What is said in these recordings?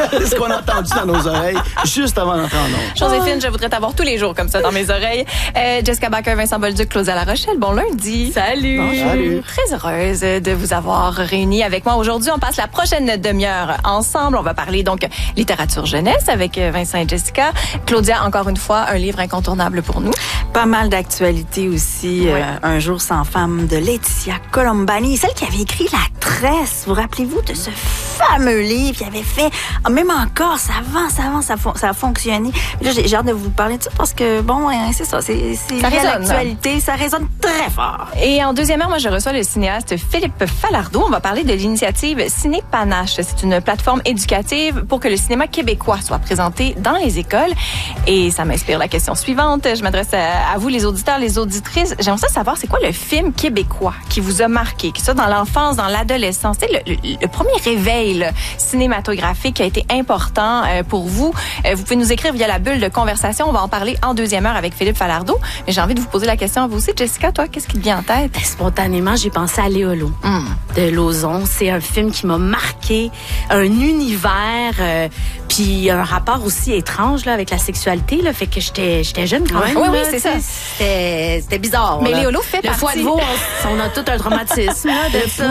ce qu'on a entendu dans nos oreilles juste avant d'entrer en ondes. Joséphine, je voudrais t'avoir tous les jours comme ça dans mes oreilles. Jessica Baker, Vincent Bolduc, Claudia La Rochelle, bon lundi. Salut. Bonjour. Salut. Très heureuse de vous avoir réunis avec moi aujourd'hui. On passe la prochaine demi-heure ensemble. On va parler donc littérature jeunesse avec Vincent et Jessica. Claudia, encore une fois, un livre incontournable pour nous. Pas mal d'actualités aussi. Ouais. Un jour sans femme de Laetitia Colombani, celle qui avait écrit La Tresse. Vous rappelez-vous de ce fameux livre qui avait fait, même encore, ça a fonctionné. Là, j'ai hâte de vous parler de ça parce que, bon, c'est ça, c'est Ça résonne, l'actualité, ça résonne très fort. Et en deuxième heure, moi, je reçois le cinéaste Philippe Falardeau. On va parler de l'initiative Ciné Panache. C'est une plateforme éducative pour que le cinéma québécois soit présenté dans les écoles. Et ça m'inspire la question suivante. Je m'adresse à vous, les auditeurs, les auditrices. J'aimerais ça savoir, c'est quoi le film québécois qui vous a marqué, que ça dans l'enfance, dans l'adolescence? C'est le premier réveil là, cinématographique qui a été important pour vous. Vous pouvez nous écrire via la bulle de conversation. On va en parler en deuxième heure avec Philippe Falardeau. Mais j'ai envie de vous poser la question à vous aussi. Jessica, toi, qu'est-ce qui te vient en tête? Spontanément, j'ai pensé à Léolo de Lauzon. C'est un film qui m'a marqué, un univers, puis un rapport aussi étrange là, avec la sexualité. Là, fait que j'étais jeune quand même. Oui, là, c'est ça. C'était bizarre. Mais là. Léolo fait le foie partie... de veau, on a tout un traumatisme là, de ça.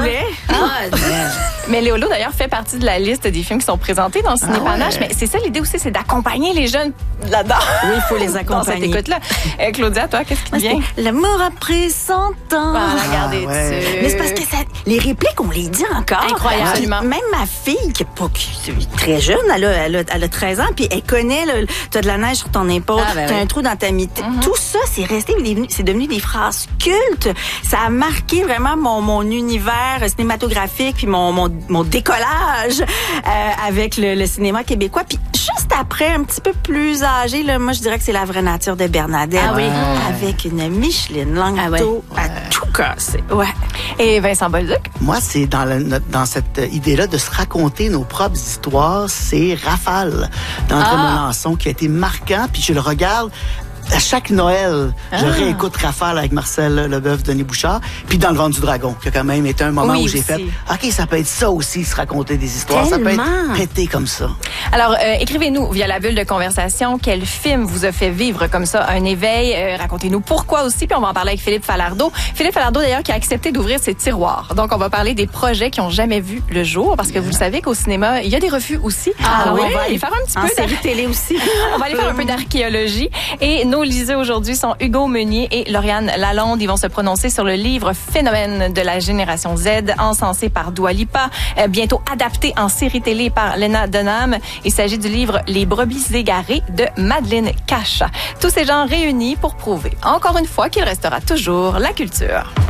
Mais Léolo, d'ailleurs, fait partie de la liste des films qui sont présentés dans Ciné Panache. Mais c'est ça l'idée aussi, c'est d'accompagner les jeunes là-dedans. Oui, il faut les Dans cette accompagner. écoute-là. Claudia, toi, qu'est-ce qui te vient? L'amour après 100 ans. Regardez ouais. dessus. Mais c'est parce que les répliques, on les dit encore. Incroyable. Absolument. Même ma fille, qui est très jeune, elle a 13 ans, puis elle connaît, t'as de la neige sur ton épaule, t'as un trou dans ta mitaine. Tout ça, c'est resté, c'est devenu des phrases cultes. Ça a marqué vraiment mon univers cinématographique, puis mon décollage avec le cinéma québécois. Puis juste après, un petit peu plus âgé, là, moi, je dirais que c'est La vraie nature de Bernadette. Ah oui. Avec une Micheline Langto à tout casser. Ouais. Et Vincent Bolduc? Moi, c'est dans cette idée-là de se raconter nos propres histoires. C'est Rafale d'André Melançon qui a été marquant, puis je le regarde à chaque Noël. Je réécoute Rafale avec Marcel Leboeuf, Denis Bouchard, puis dans Le Ventre du Dragon, qui a quand même été un moment Oui, où j'ai aussi. fait « OK, ça peut être ça aussi, se raconter des histoires. Ça peut être pété comme ça. » Alors, écrivez-nous via la bulle de conversation quel film vous a fait vivre comme ça un éveil. Racontez-nous pourquoi aussi, puis on va en parler avec Philippe Falardeau. Philippe Falardeau, d'ailleurs, qui a accepté d'ouvrir ses tiroirs. Donc, on va parler des projets qui ont jamais vu le jour, parce que vous le savez qu'au cinéma, il y a des refus aussi. Alors, on va aller faire un petit En peu série télé aussi. On va aller faire un peu d'archéologie. Et nos liseux aujourd'hui sont Hugo Meunier et Lauriane Lalonde. Ils vont se prononcer sur le livre Phénomène de la génération Z, encensé par Dua Lipa, bientôt adapté en série télé par Lena Dunham. Il s'agit du livre Les brebis égarées de Madeleine Cacha. Tous ces gens réunis pour prouver, encore une fois, qu'il restera toujours la culture.